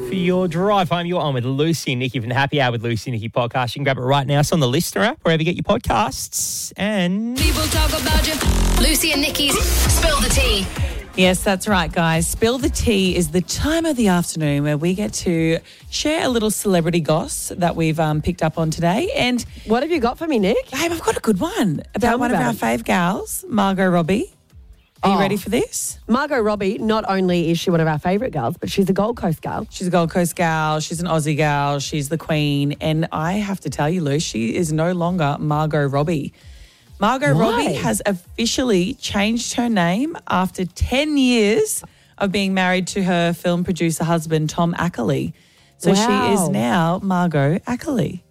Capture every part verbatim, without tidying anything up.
For your drive home, you're on with Lucy and Nikki from the Happy Hour with Lucy and Nikki podcast. You can grab it right now. It's on the Listener app, wherever you get your podcasts. And people talk about you. Lucy and Nikki's Spill the Tea. Yes, that's right, guys. Spill the Tea is the time of the afternoon where we get to share a little celebrity goss that we've um, picked up on today. And what have you got for me, Nick? Babe, I've got a good one about Tell me one of about our it. fave gals, Margot Robbie. Are you Oh. ready for this? Margot Robbie, not only is she one of our favourite girls, but she's a Gold Coast gal. She's a Gold Coast gal. She's an Aussie gal. She's the queen. And I have to tell you, Lou, she is no longer Margot Robbie. Margot Why? Robbie has officially changed her name after ten years of being married to her film producer husband, Tom Ackley. So she Wow. is now Margot Ackley.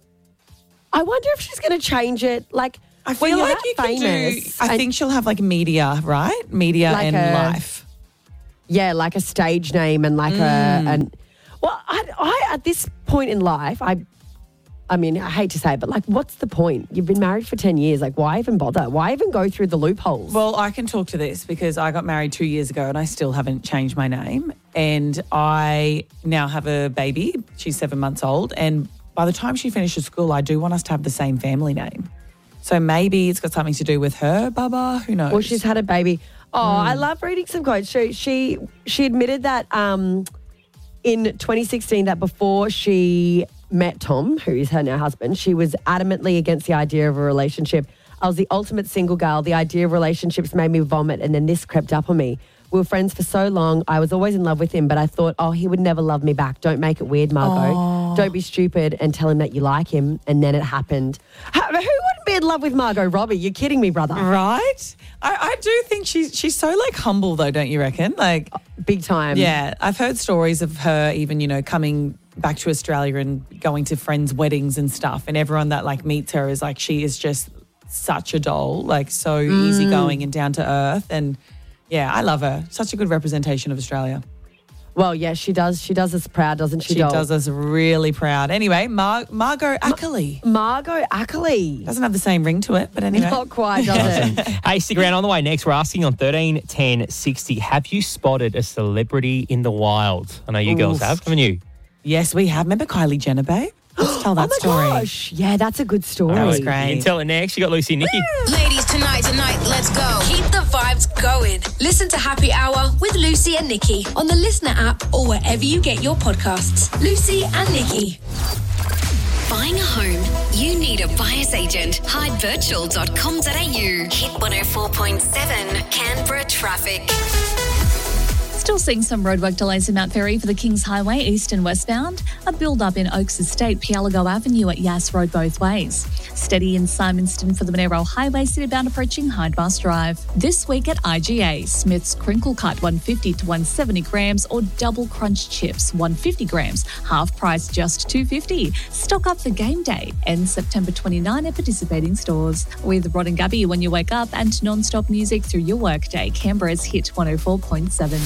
I wonder if she's going to change it. Like, I when feel you're like that you can do, famous, I and- think she'll have like media, right? Media Like and a- life. yeah, like a stage name and like Mm. a and well, I, I at this point in life, I, I mean, I hate to say it, but like, what's the point? You've been married for ten years. Like, why even bother? Why even go through the loopholes? Well, I can talk to this because I got married two years ago and I still haven't changed my name. And I now have a baby. She's seven months old. And by the time she finishes school, I do want us to have the same family name. So maybe it's got something to do with her, Bubba. Who knows? Well, she's had a baby. Oh, I love reading some quotes. She she, she admitted that um, in twenty sixteen that before she met Tom, who is her now husband, she was adamantly against the idea of a relationship. I was the ultimate single girl. The idea of relationships made me vomit, and then this crept up on me. We were friends for so long. I was always in love with him, but I thought, oh, he would never love me back. Don't make it weird, Margot. Oh. Don't be stupid and tell him that you like him. And then it happened. How, who wouldn't be in love with Margot Robbie? You're kidding me, brother. Right? I, I do think she's she's so like humble though, don't you reckon? Like Big time. yeah, I've heard stories of her even, you know, coming back to Australia and going to friends' weddings and stuff. And everyone that like meets her is like, she is just such a doll, like so easygoing and down to earth. And yeah, I love her. Such a good representation of Australia. Well, yeah, she does. She does us proud, doesn't she, She doll? does us really proud. Anyway, Mar- Margot Ackley. Margot Ackley. Doesn't have the same ring to it, but anyway. Not quite, does it? hey, stick around on the way next. We're asking on thirteen ten sixty, have you spotted a celebrity in the wild? I know you girls Oof. have, haven't you? Yes, we have. Remember Kylie Jenner, babe? Let's tell that oh my story. gosh. Yeah, that's a good story. That was You great. can tell it next. You got Lucy and Nikki. Ladies, tonight, tonight, let's go. Keep the vibes going. Listen to Happy Hour with Lucy and Nikki on the Listener app or wherever you get your podcasts. Lucy and Nikki. Buying a home? You need a buyer's agent. hyde virtual dot com dot a u. Hit one oh four point seven Canberra traffic. Still seeing some roadwork delays in Mount Ferry for the Kings Highway east and westbound. A build-up in Oaks Estate, Pialago Avenue at Yass Road both ways. Steady in Simonston for the Monero Highway, city-bound approaching Hyde Bus Drive. This week at I G A, Smith's Crinkle Cut one fifty to one seventy grams or Double Crunch Chips one fifty grams, half price just two fifty. Stock up for game day and September twenty-ninth at participating stores. With Rod and Gabby when you wake up and non-stop music through your workday, Canberra's Hit one oh four point seven.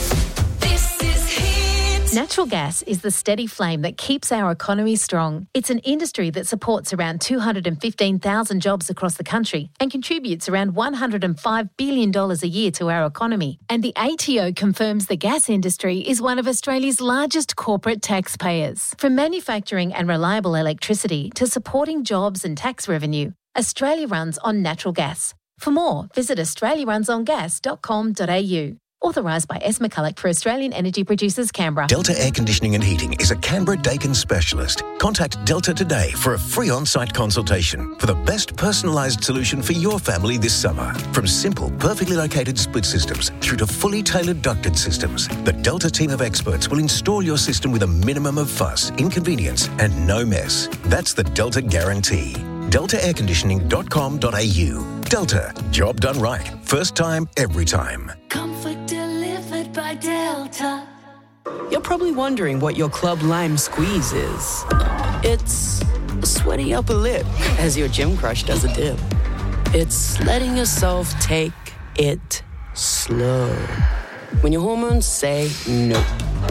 This is Hit. Natural gas is the steady flame that keeps our economy strong. It's an industry that supports around two hundred fifteen thousand jobs across the country and contributes around one hundred five billion dollars a year to our economy. And the A T O confirms the gas industry is one of Australia's largest corporate taxpayers. From manufacturing and reliable electricity to supporting jobs and tax revenue, Australia runs on natural gas. For more, visit australia runs on gas dot com dot a u. Authorised by S. McCulloch for Australian Energy Producers, Canberra. Delta Air Conditioning and Heating is a Canberra Dakin specialist. Contact Delta today for a free on-site consultation for the best personalised solution for your family this summer. From simple, perfectly located split systems through to fully tailored ducted systems, the Delta team of experts will install your system with a minimum of fuss, inconvenience and no mess. That's the Delta guarantee. delta air conditioning dot com dot a u. Delta. Job done right. First time, every time. Comfort delivered by Delta. You're probably wondering what your Club Lime squeeze is. It's a sweaty upper lip as your gym crush does a dip. It's letting yourself take it slow when your hormones say no.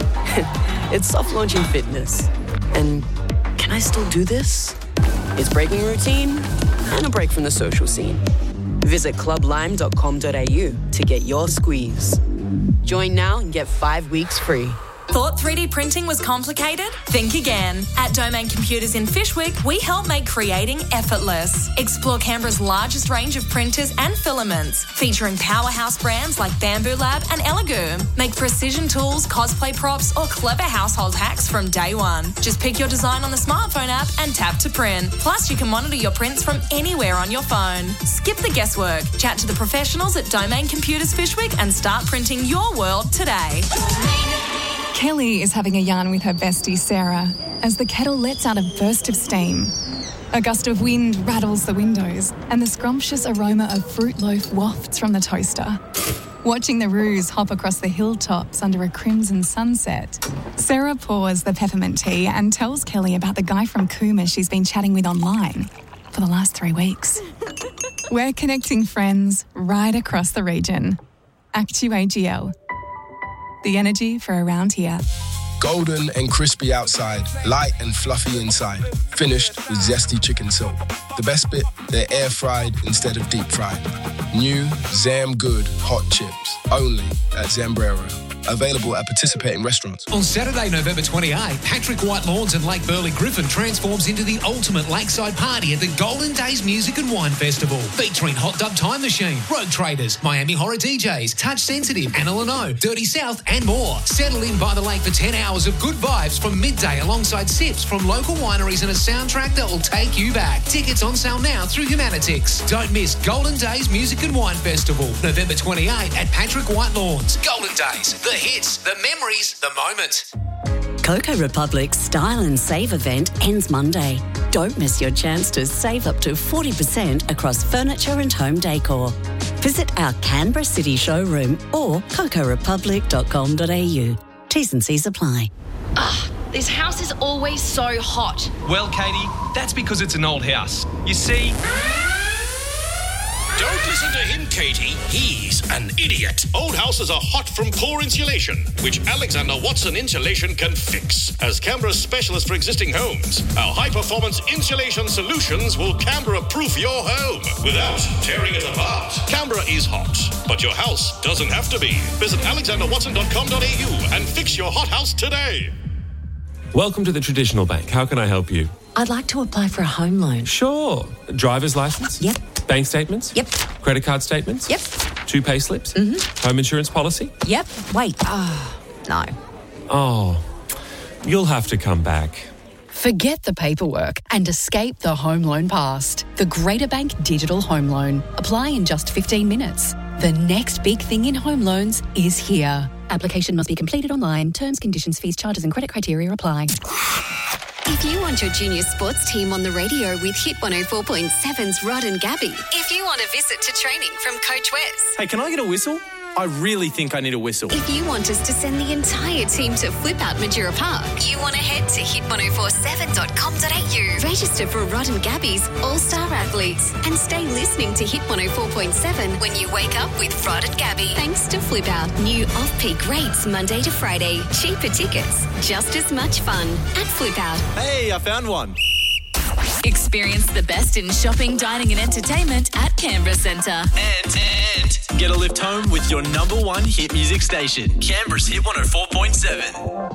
It's soft launching fitness. And can I still do this? It's breaking routine and a break from the social scene. Visit club lime dot com dot a u to get your squeeze. Join now and get five weeks free. Thought three D printing was complicated? Think again. At Domain Computers in Fyshwick, we help make creating effortless. Explore Canberra's largest range of printers and filaments, featuring powerhouse brands like Bamboo Lab and Elegoo. Make precision tools, cosplay props, or clever household hacks from day one. Just pick your design on the smartphone app and tap to print. Plus, you can monitor your prints from anywhere on your phone. Skip the guesswork. Chat to the professionals at Domain Computers Fyshwick and start printing your world today. Kelly is having a yarn with her bestie Sarah as the kettle lets out a burst of steam. A gust of wind rattles the windows and the scrumptious aroma of fruit loaf wafts from the toaster. Watching the roos hop across the hilltops under a crimson sunset, Sarah pours the peppermint tea and tells Kelly about the guy from Cooma she's been chatting with online for the last three weeks. We're connecting friends right across the region. Actu A G L. The energy for around here. Golden and crispy outside, light and fluffy inside. Finished with zesty chicken silk. The best bit, they're air fried instead of deep fried. New Zam Good hot chips, only at Zambrero. Available at participating restaurants. On Saturday, November twenty-eighth, Patrick White Lawns and Lake Burley Griffin transforms into the ultimate lakeside party at the Golden Days Music and Wine Festival, featuring Hot Dub Time Machine, Rogue Traders, Miami Horror D Js, Touch Sensitive, Anna Leno, Dirty South, and more. Settle in by the lake for ten hours of good vibes from midday alongside sips from local wineries and a soundtrack that will take you back. Tickets on sale now through Humanitix. Don't miss Golden Days Music and Wine Festival, November twenty-eighth at Patrick White Lawns. Golden Days, the hits, the memories, the moment. Coco Republic's Style and Save event ends Monday. Don't miss your chance to save up to forty percent across furniture and home decor. Visit our Canberra City showroom or coco republic dot com dot a u. T's and C's apply. Ugh, this house is always so hot. Well, Katie, that's because it's an old house. You see... Don't listen to him, Katie. He's an idiot. Old houses are hot from poor insulation, which Alexander Watson Insulation can fix. As Canberra's specialist for existing homes, our high-performance insulation solutions will Canberra-proof your home without tearing it apart. Canberra is hot, but your house doesn't have to be. Visit alexander watson dot com dot a u and fix your hot house today. Welcome to the Traditional Bank. How can I help you? I'd like to apply for a home loan. Sure. Driver's license? Yep. Bank statements? Yep. Credit card statements? Yep. Two pay slips? Mm-hmm. Home insurance policy? Yep. Wait. Oh, no. Oh, you'll have to come back. Forget the paperwork and escape the home loan past. The Greater Bank Digital Home Loan. Apply in just fifteen minutes. The next big thing in home loans is here. Application must be completed online. Terms, conditions, fees, charges and credit criteria apply. If you want your junior sports team on the radio with Hit one oh four point seven's Rod and Gabby. If you want a visit to training from Coach Wes. Hey, can I get a whistle? I really think I need a whistle. If you want us to send the entire team to Flip Out Majura Park, you want to head to hit ten forty-seven dot com dot a u. Register for Rod and Gabby's All-Star Athletes and stay listening to Hit one oh four point seven when you wake up with Rod and Gabby. Thanks to Flip Out. New off-peak rates Monday to Friday. Cheaper tickets. Just as much fun at Flip Out. Hey, I found one. Experience the best in shopping, dining and entertainment at Canberra Centre. And, and get a lift home with your number one hit music station. Canberra's Hit one oh four point seven.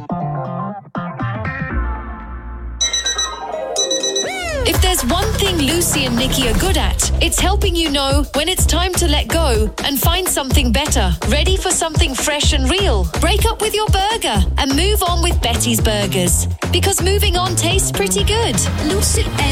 If there's one thing Lucy and Nikki are good at, it's helping you know when it's time to let go and find something better. Ready for something fresh and real? Break up with your burger and move on with Betty's Burgers. Because moving on tastes pretty good. Lucy and